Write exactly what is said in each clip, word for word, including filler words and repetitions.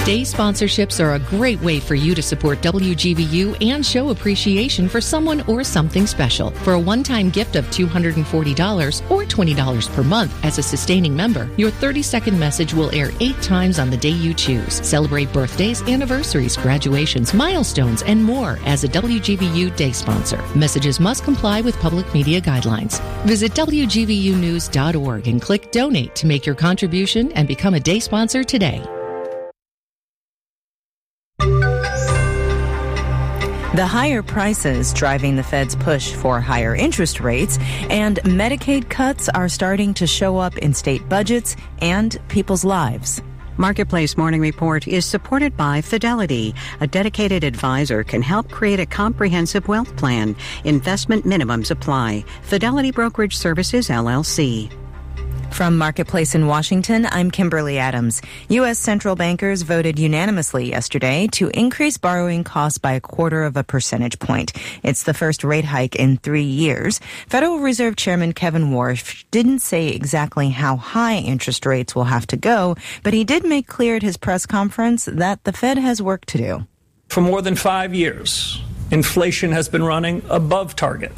Day sponsorships are a great way for you to support W G V U and show appreciation for someone or something special. For a one-time gift of two hundred forty dollars or twenty dollars per month as a sustaining member, your thirty-second message will air eight times on the day you choose. Celebrate birthdays, anniversaries, graduations, milestones, and more as a W G V U Day sponsor. Messages must comply with public media guidelines. Visit W G V U news dot org and click Donate to make your contribution and become a day sponsor today. The higher prices driving the Fed's push for higher interest rates, and Medicaid cuts are starting to show up in state budgets and people's lives. Marketplace Morning Report is supported by Fidelity. A dedicated advisor can help create a comprehensive wealth plan. Investment minimums apply. Fidelity Brokerage Services, L L C. From Marketplace in Washington, I'm Kimberly Adams. U S central bankers voted unanimously yesterday to increase borrowing costs by a quarter of a percentage point. It's the first rate hike in three years. Federal Reserve Chairman Kevin Warsh didn't say exactly how high interest rates will have to go, but he did make clear at his press conference that the Fed has work to do. For more than five years, inflation has been running above target.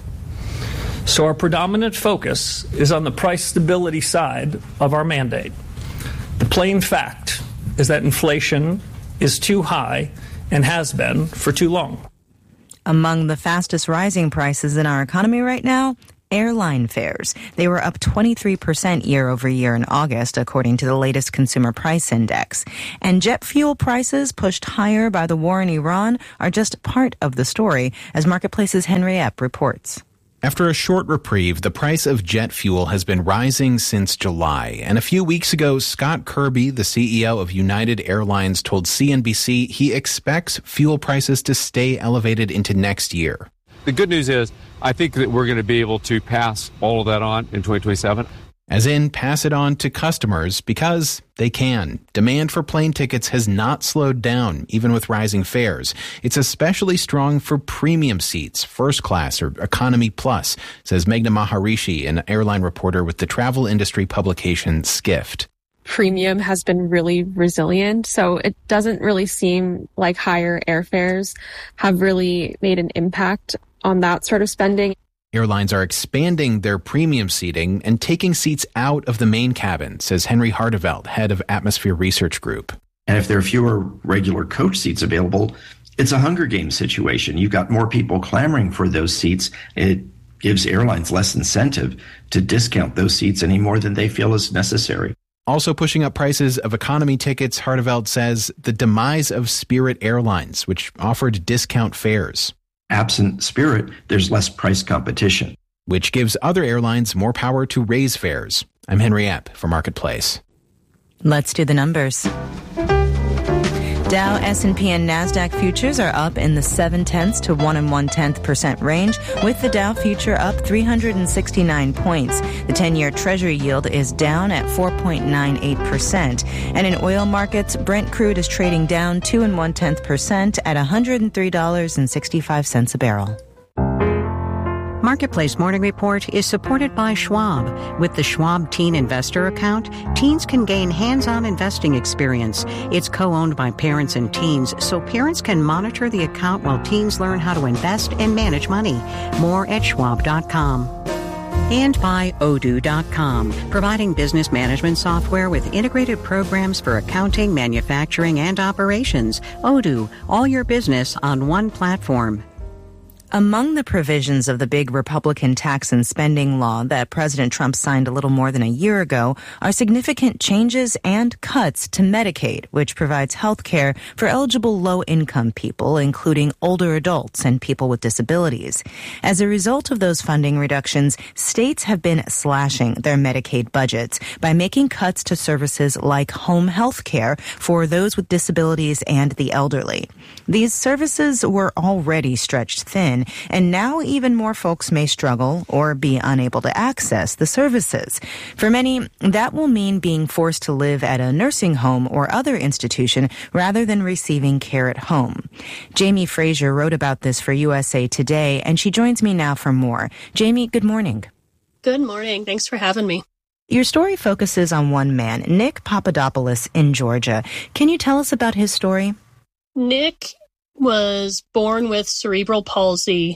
So our predominant focus is on the price stability side of our mandate. The plain fact is that inflation is too high and has been for too long. Among the fastest rising prices in our economy right now, airline fares. They were up twenty-three percent year over year in August, according to the latest Consumer Price Index. And jet fuel prices, pushed higher by the war in Iran, are just part of the story, as Marketplace's Henry Epp reports. After a short reprieve, the price of jet fuel has been rising since July. And a few weeks ago, Scott Kirby, the C E O of United Airlines, told C N B C he expects fuel prices to stay elevated into next year. The good news is I think that we're going to be able to pass all of that on in twenty twenty-seven. As in, pass it on to customers because they can. Demand for plane tickets has not slowed down, even with rising fares. It's especially strong for premium seats, first class or economy plus, says Meghna Maharishi, an airline reporter with the travel industry publication Skift. Premium has been really resilient, so it doesn't really seem like higher airfares have really made an impact on that sort of spending. Airlines are expanding their premium seating and taking seats out of the main cabin, says Henry Hardeveld, head of Atmosphere Research Group. And if there are fewer regular coach seats available, it's a Hunger Games situation. You've got more people clamoring for those seats. It gives airlines less incentive to discount those seats any more than they feel is necessary. Also pushing up prices of economy tickets, Hardeveld says the demise of Spirit Airlines, which offered discount fares. Absent Spirit, there's less price competition, which gives other airlines more power to raise fares. I'm Henry Epp for Marketplace. Let's do the numbers. Dow, S and P, and NASDAQ futures are up in the seven-tenths to one and one-tenth percent range, with the Dow future up three hundred sixty-nine points. The ten-year Treasury yield is down at four point nine eight percent. And in oil markets, Brent crude is trading down two and one-tenth percent at one hundred three dollars and sixty-five cents a barrel. Marketplace Morning Report is supported by Schwab. With the Schwab Teen Investor Account, teens can gain hands-on investing experience. It's co-owned by parents and teens, so parents can monitor the account while teens learn how to invest and manage money. More at schwab dot com. And by Odoo dot com, providing business management software with integrated programs for accounting, manufacturing, and operations. Odoo, all your business on one platform. Among the provisions of the big Republican tax and spending law that President Trump signed a little more than a year ago are significant changes and cuts to Medicaid, which provides health care for eligible low-income people, including older adults and people with disabilities. As a result of those funding reductions, states have been slashing their Medicaid budgets by making cuts to services like home health care for those with disabilities and the elderly. These services were already stretched thin, and now even more folks may struggle or be unable to access the services. For many, that will mean being forced to live at a nursing home or other institution rather than receiving care at home. Jamie Frazier wrote about this for U S A Today, and she joins me now for more. Jamie, good morning. Good morning. Thanks for having me. Your story focuses on one man, Nick Papadopoulos in Georgia. Can you tell us about his story? Nick was born with cerebral palsy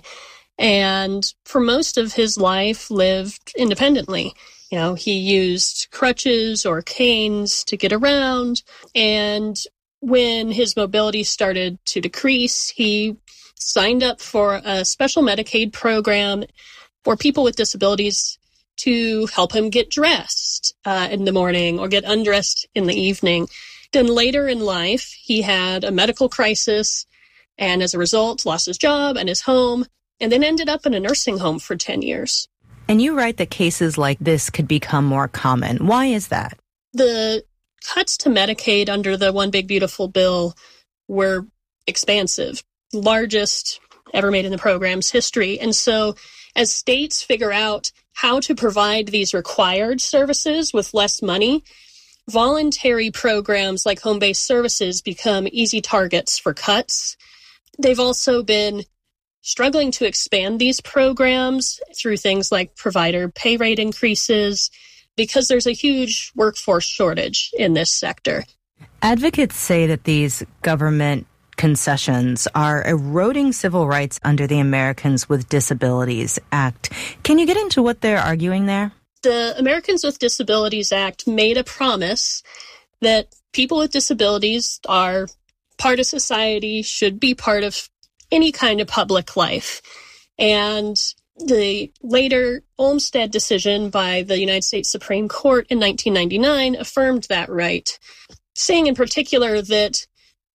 and for most of his life lived independently. You know, he used crutches or canes to get around, and when his mobility started to decrease, he signed up for a special Medicaid program for people with disabilities to help him get dressed uh, in the morning or get undressed in the evening. Then later in life, he had a medical crisis and as a result lost his job and his home, and then ended up in a nursing home for ten years. And you write that cases like this could become more common. Why is that? The cuts to Medicaid under the One Big Beautiful Bill were expansive, largest ever made in the program's history. And so as states figure out how to provide these required services with less money, voluntary programs like home-based services become easy targets for cuts. They've also been struggling to expand these programs through things like provider pay rate increases because there's a huge workforce shortage in this sector. Advocates say that these government concessions are eroding civil rights under the Americans with Disabilities Act. Can you get into what they're arguing there? The Americans with Disabilities Act made a promise that people with disabilities are part of society, should be part of any kind of public life. And the later Olmstead decision by the United States Supreme Court in nineteen ninety-nine affirmed that right, saying in particular that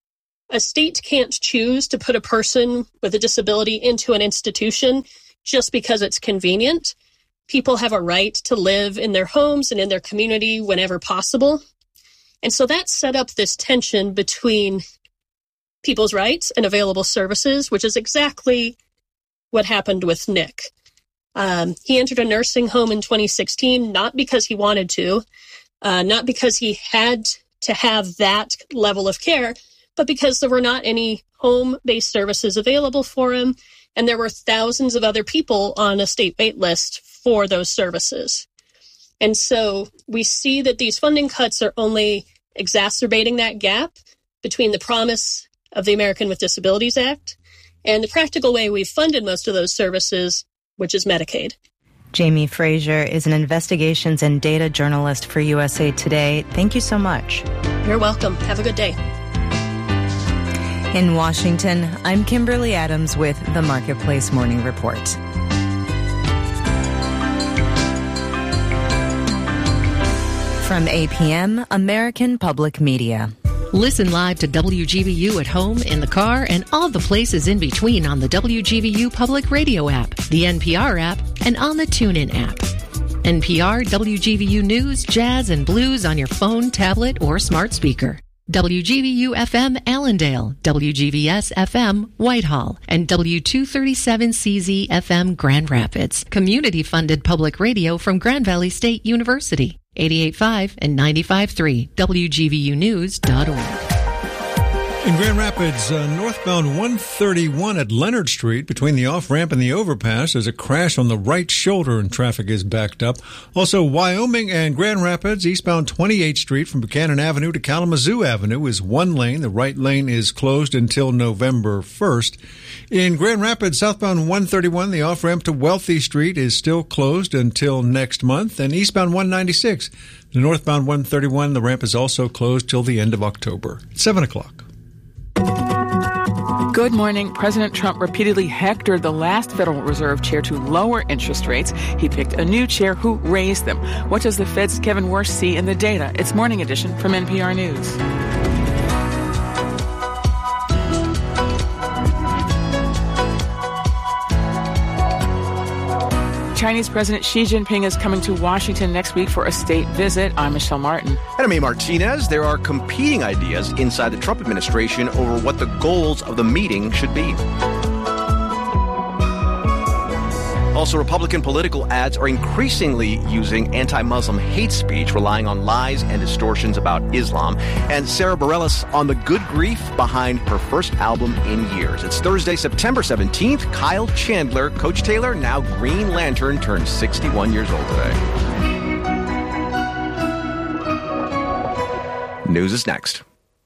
a state can't choose to put a person with a disability into an institution just because it's convenient. People have a right to live in their homes and in their community whenever possible. And so that set up this tension between people's rights and available services, which is exactly what happened with Nick. Um, he entered a nursing home in twenty sixteen, not because he wanted to, uh, not because he had to have that level of care, but because there were not any home-based services available for him, and there were thousands of other people on a state wait list for those services. And so we see that these funding cuts are only exacerbating that gap between the promise of the American with Disabilities Act and the practical way we've funded most of those services, which is Medicaid. Jamie Frazier is an investigations and data journalist for U S A Today. Thank you so much. You're welcome. Have a good day. In Washington, I'm Kimberly Adams with the Marketplace Morning Report. From A P M, American Public Media. Listen live to W G V U at home, in the car, and all the places in between on the W G V U Public Radio app, the N P R app, and on the TuneIn app. N P R, W G V U News, Jazz, and Blues on your phone, tablet, or smart speaker. W G V U F M Allendale, W G V S F M Whitehall, and W two thirty-seven C Z F M Grand Rapids. Community-funded public radio from Grand Valley State University. eighty-eight point five and ninety-five point three, W G V U news dot org. In Grand Rapids, uh, northbound one thirty-one at Leonard Street, between the off-ramp and the overpass, there's a crash on the right shoulder and traffic is backed up. Also, Wyoming and Grand Rapids, eastbound twenty-eighth Street from Buchanan Avenue to Kalamazoo Avenue is one lane. The right lane is closed until November first. In Grand Rapids, southbound one thirty-one, the off-ramp to Wealthy Street is still closed until next month. And eastbound one ninety-six, the northbound one thirty-one, the ramp is also closed till the end of October. It's seven o'clock. Good morning. President Trump repeatedly hectored the last Federal Reserve chair to lower interest rates. He picked a new chair who raised them. What does the Fed's Kevin Warsh see in the data? It's Morning Edition from N P R News. Chinese President Xi Jinping is coming to Washington next week for a state visit. I'm Michelle Martin. And I'm A. Martinez. There are competing ideas inside the Trump administration over what the goals of the meeting should be. Also, Republican political ads are increasingly using anti-Muslim hate speech, relying on lies and distortions about Islam. And Sarah Bareilles on the good grief behind her first album in years. It's Thursday, September seventeenth. Kyle Chandler, Coach Taylor, now Green Lantern, turned sixty-one years old today. News is next.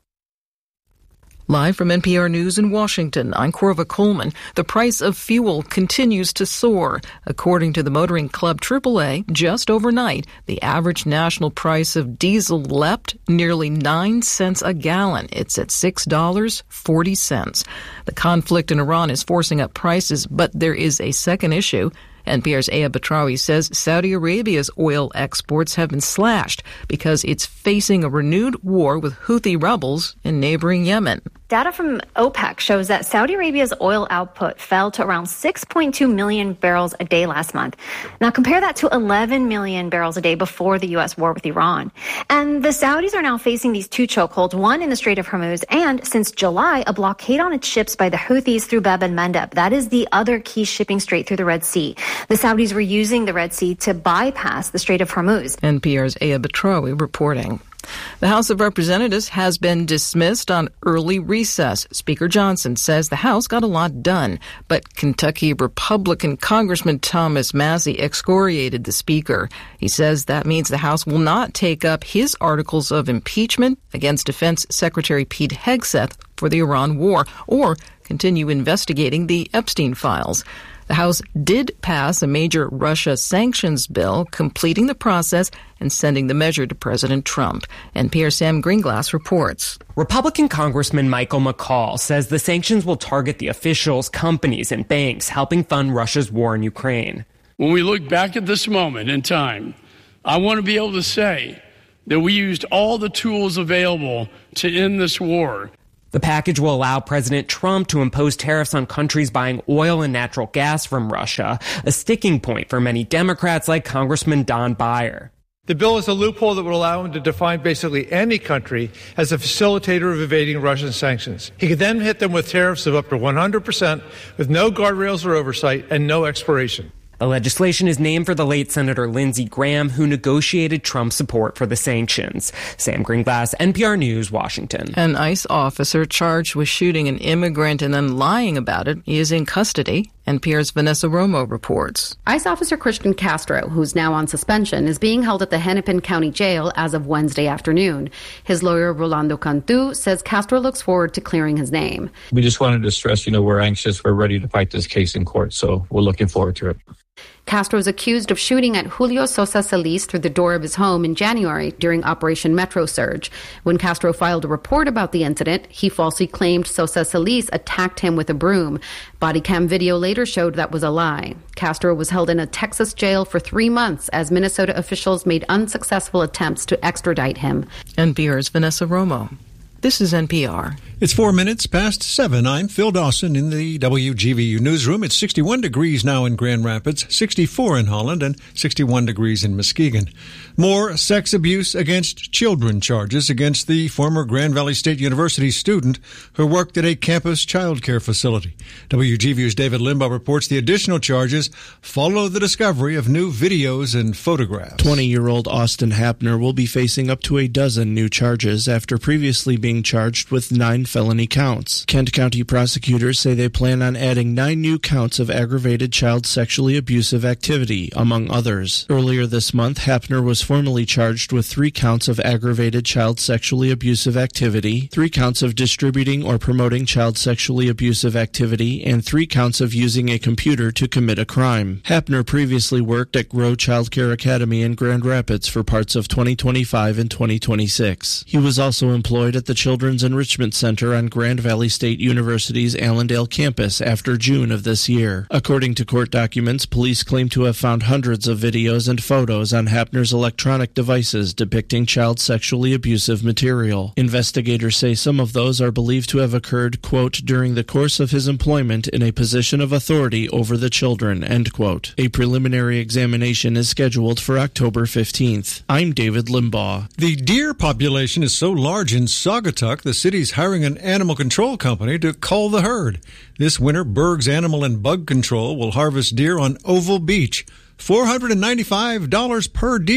Live from N P R News in Washington, I'm Corva Coleman. The price of fuel continues to soar. According to the Motoring Club triple A, just overnight, the average national price of diesel leapt nearly nine cents a gallon. It's at six dollars and forty cents. The conflict in Iran is forcing up prices, but there is a second issue. N P R's Aya Batrawi says Saudi Arabia's oil exports have been slashed because it's facing a renewed war with Houthi rebels in neighboring Yemen. Data from OPEC shows that Saudi Arabia's oil output fell to around six point two million barrels a day last month. Now compare that to eleven million barrels a day before the U S war with Iran. And the Saudis are now facing these two chokeholds, one in the Strait of Hormuz and, since July, a blockade on its ships by the Houthis through Bab el-Mandeb. That is the other key shipping strait through the Red Sea. The Saudis were using the Red Sea to bypass the Strait of Hormuz. N P R's Aya Batrawi reporting. The House of Representatives has been dismissed on early recess. Speaker Johnson says the House got a lot done, but Kentucky Republican Congressman Thomas Massie excoriated the Speaker. He says that means the House will not take up his articles of impeachment against Defense Secretary Pete Hegseth for the Iran war or continue investigating the Epstein files. The House did pass a major Russia sanctions bill, completing the process and sending the measure to President Trump. N P R's Sam Greenglass reports. Republican Congressman Michael McCall says the sanctions will target the officials, companies, and banks helping fund Russia's war in Ukraine. When we look back at this moment in time, I want to be able to say that we used all the tools available to end this war. The package will allow President Trump to impose tariffs on countries buying oil and natural gas from Russia, a sticking point for many Democrats like Congressman Don Beyer. The bill is a loophole that would allow him to define basically any country as a facilitator of evading Russian sanctions. He could then hit them with tariffs of up to one hundred percent with no guardrails or oversight and no expiration. The legislation is named for the late Senator Lindsey Graham, who negotiated Trump's support for the sanctions. Sam Greenglass, N P R News, Washington. An ICE officer charged with shooting an immigrant and then lying about it is in custody. N P R's Vanessa Romo reports. ICE officer Christian Castro, who's now on suspension, is being held at the Hennepin County Jail as of Wednesday afternoon. His lawyer, Rolando Cantu, says Castro looks forward to clearing his name. We just wanted to stress, you know, we're anxious. We're ready to fight this case in court, so we're looking forward to it. Castro is accused of shooting at Julio Sosa Solis through the door of his home in January during Operation Metro Surge. When Castro filed a report about the incident, he falsely claimed Sosa Solis attacked him with a broom. Body cam video later showed that was a lie. Castro was held in a Texas jail for three months as Minnesota officials made unsuccessful attempts to extradite him. N P R's Vanessa Romo. This is N P R. It's four minutes past seven. I'm Phil Dawson in the W G V U newsroom. It's sixty-one degrees now in Grand Rapids, sixty-four in Holland, and sixty-one degrees in Muskegon. More sex abuse against children charges against the former Grand Valley State University student who worked at a campus child care facility. W G V U's David Limbaugh reports the additional charges follow the discovery of new videos and photographs. twenty-year-old Austin Hapner will be facing up to a dozen new charges after previously being charged with nine felony counts. Kent County prosecutors say they plan on adding nine new counts of aggravated child sexually abusive activity, among others. Earlier this month, Hapner was formally charged with three counts of aggravated child sexually abusive activity, three counts of distributing or promoting child sexually abusive activity, and three counts of using a computer to commit a crime. Hapner previously worked at Grow Child Care Academy in Grand Rapids for parts of twenty twenty-five and twenty twenty-six. He was also employed at the Children's Enrichment Center on Grand Valley State University's Allendale campus after June of this year. According to court documents, police claim to have found hundreds of videos and photos on Hapner's electronic devices depicting child sexually abusive material. Investigators say some of those are believed to have occurred, quote, during the course of his employment in a position of authority over the children, end quote. A preliminary examination is scheduled for October fifteenth. I'm David Limbaugh. The deer population is so large in Saugatuck, the city's hiring an animal control company to cull the herd. This winter, Berg's Animal and Bug Control will harvest deer on Oval Beach. four hundred ninety-five dollars per deer.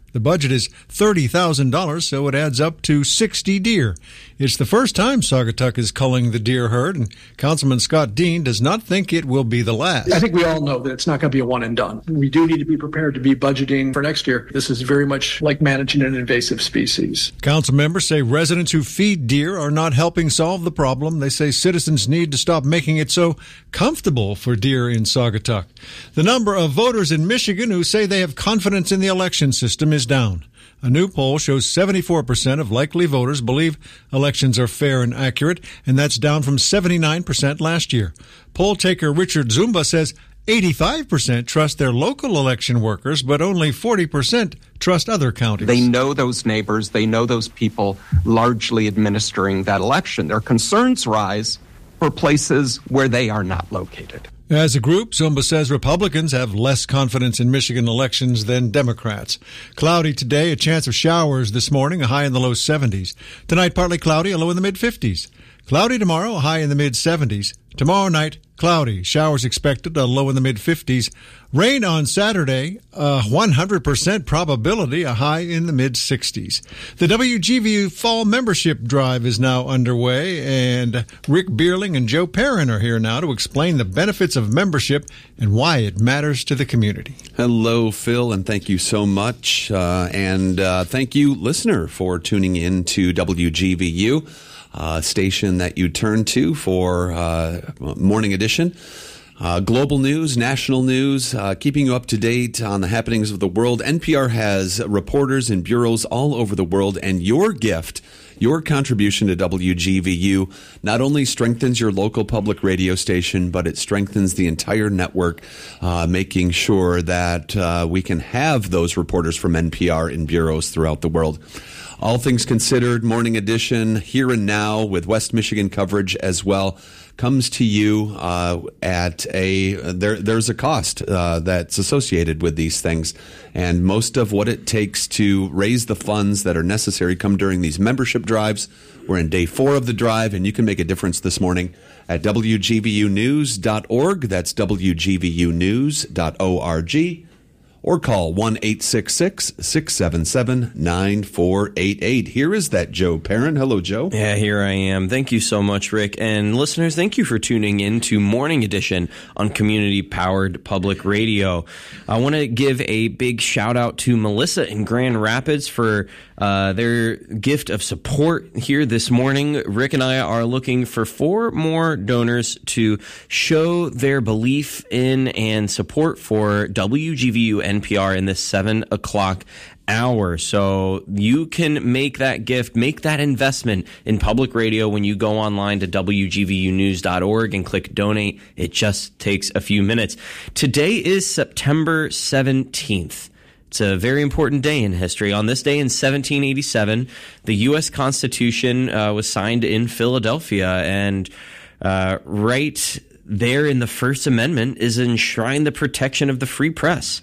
The budget is thirty thousand dollars, so it adds up to sixty deer. It's the first time Saugatuck is culling the deer herd, and Councilman Scott Dean does not think it will be the last. I think we all know that it's not going to be a one and done. We do need to be prepared to be budgeting for next year. This is very much like managing an invasive species. Council members say residents who feed deer are not helping solve the problem. They say citizens need to stop making it so comfortable for deer in Saugatuck. The number of voters in Michigan who say they have confidence in the election system is down. A new poll shows seventy-four percent of likely voters believe elections are fair and accurate, and that's down from seventy-nine percent last year. Poll taker Richard Zumba says eighty-five percent trust their local election workers, but only forty percent trust other counties. They know those neighbors. They know those people largely administering that election. Their concerns rise for places where they are not located. As a group, Zumba says Republicans have less confidence in Michigan elections than Democrats. Cloudy today, a chance of showers this morning, a high in the low seventies. Tonight, partly cloudy, a low in the mid-fifties. Cloudy tomorrow, a high in the mid-seventies. Tomorrow night, cloudy. Showers expected, a low in the mid-fifties. Rain on Saturday, a one hundred percent probability, a high in the mid-sixties. The W G V U Fall Membership Drive is now underway, and Rick Bierling and Joe Perrin are here now to explain the benefits of membership and why it matters to the community. Hello, Phil, and thank you so much. Uh, and uh, thank you, listener, for tuning in to W G V U. Uh, station that you turn to for uh, Morning Edition. Uh, global news, national news, uh, keeping you up to date on the happenings of the world. N P R has reporters in bureaus all over the world, and your gift, your contribution to W G V U not only strengthens your local public radio station, but it strengthens the entire network, uh, making sure that uh, we can have those reporters from N P R in bureaus throughout the world. All things considered, Morning Edition, here and now with West Michigan coverage as well, comes to you uh, at a, there, there's a cost uh, that's associated with these things. And most of what it takes to raise the funds that are necessary come during these membership drives. We're in day four of the drive, and you can make a difference this morning at W G V U news dot org. That's W G V U news dot org. Or call one eight six six, six seven seven, nine four eight eight. Here is that Joe Perrin. Hello, Joe. Yeah, here I am. Thank you so much, Rick. And listeners, thank you for tuning in to Morning Edition on community-powered public radio. I want to give a big shout-out to Melissa in Grand Rapids for uh, their gift of support here this morning. Rick and I are looking for four more donors to show their belief in and support for W G V U N P R in this seven o'clock hour. So you can make that gift, make that investment in public radio when you go online to W G V U news dot org and click donate. It just takes a few minutes. Today is September seventeenth. It's a very important day in history. On this day in seventeen eighty-seven, the U S Constitution uh, was signed in Philadelphia, and uh, right there in the First Amendment is enshrined the protection of the free press.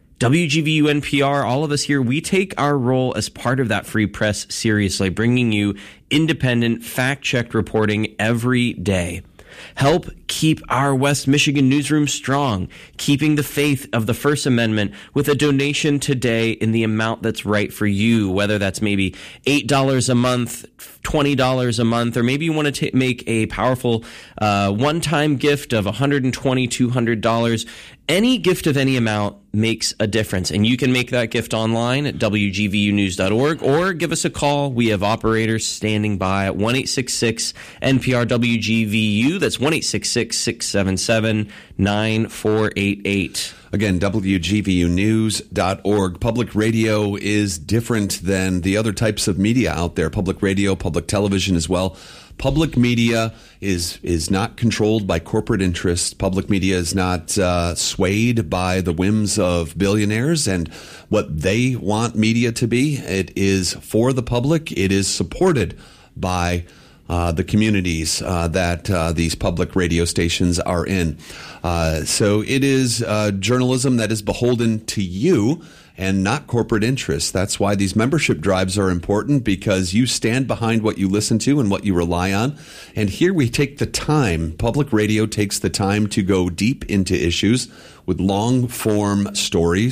W G V U N P R, all of us here, we take our role as part of that free press seriously, bringing you independent, fact-checked reporting every day. Help keep our West Michigan newsroom strong, keeping the faith of the First Amendment with a donation today in the amount that's right for you, whether that's maybe eight dollars a month, twenty dollars a month, or maybe you want to t- make a powerful uh, one-time gift of one hundred twenty dollars, two hundred dollars. Any gift of any amount makes a difference, and you can make that gift online at W G V U news dot org or give us a call. We have operators standing by at one eight six six N P R W G V U. That's one eight six six, six seven seven, nine four eight eight. Again, W G V U news dot org. Public radio is different than the other types of media out there. Public radio, public television as well. Public media is is not controlled by corporate interests. Public media is not uh, swayed by the whims of billionaires and what they want media to be. It is for the public. It is supported by uh, the communities uh, that uh, these public radio stations are in. Uh, so it is uh, journalism that is beholden to you and not corporate interests. That's why these membership drives are important, because you stand behind what you listen to and what you rely on. And here we take the time, public radio takes the time to go deep into issues with long-form stories,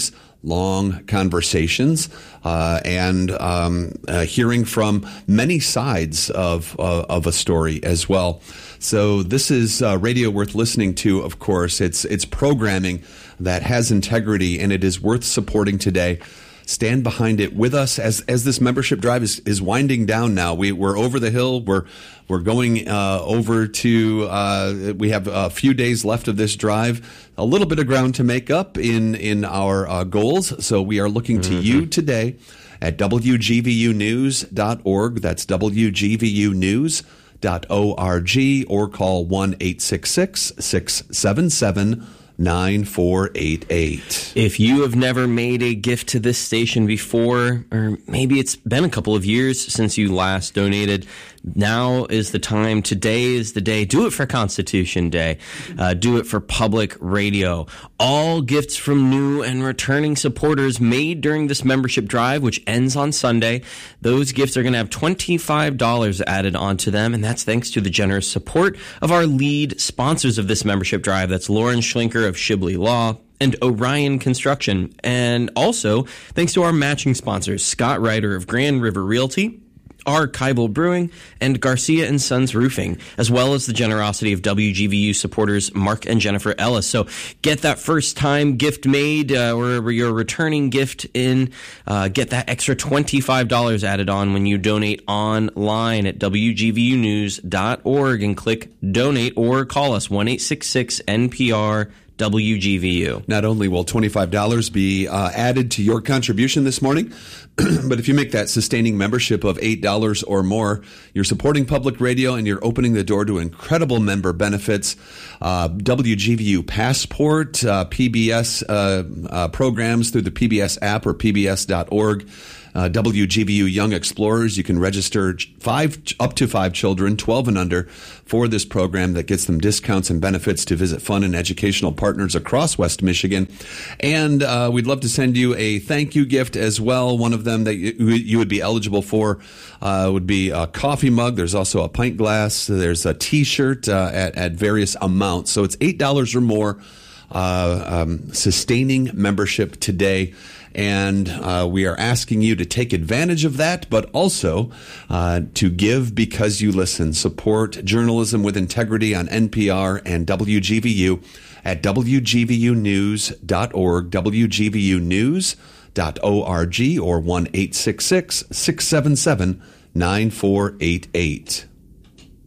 long conversations uh, and um, uh, hearing from many sides of uh, of a story as well. So this is uh, radio worth listening to. Of course, it's it's programming that has integrity, and it is worth supporting today. Stand behind it with us as as this membership drive is, is winding down now. We, we're over the hill. We're we're going uh, over to. Uh, we have a few days left of this drive. A little bit of ground to make up in in our uh, goals. So we are looking to mm-hmm. you today at W G V U news dot org. That's W G V U news dot org, or call one eight six six, six seven seven, nine four eight eight. If you have never made a gift to this station before, or maybe it's been a couple of years since you last donated, now is the time. Today is the day. Do it for Constitution Day. Uh, do it for public radio. All gifts from new and returning supporters made during this membership drive, which ends on Sunday, those gifts are going to have twenty-five dollars added onto them, and that's thanks to the generous support of our lead sponsors of this membership drive. That's Lauren Schlinker of Shibley Law and Orion Construction. And also thanks to our matching sponsors, Scott Ryder of Grand River Realty, Archival Brewing, and Garcia and Sons Roofing, as well as the generosity of W G V U supporters Mark and Jennifer Ellis. So get that first-time gift made uh, or your returning gift in. Uh, get that extra twenty-five dollars added on when you donate online at W G V U news dot org and click Donate, or call us one eight six six N P R W G V U. Not only will twenty-five dollars be uh, added to your contribution this morning, but if you make that sustaining membership of eight dollars or more, you're supporting public radio and you're opening the door to incredible member benefits. Uh, W G V U Passport, uh, P B S uh, uh, programs through the P B S app or P B S dot org. Uh, W G V U Young Explorers, you can register five up to five children, twelve and under, for this program that gets them discounts and benefits to visit fun and educational partners across West Michigan. And uh, we'd love to send you a thank you gift as well. One of them that you, you would be eligible for uh, would be a coffee mug. There's also a pint glass. There's a T-shirt uh, at, at various amounts. So it's eight dollars or more, uh, um, sustaining membership today. And uh, we are asking you to take advantage of that, but also uh, to give because you listen. Support journalism with integrity on N P R and W G V U at W G V U news dot org, W G V U news dot org, or one eight six six, six seven seven, nine four eight eight.